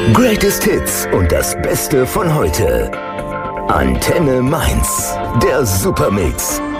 Greatest Hits und das Beste von heute. Antenne Mainz, der Supermix.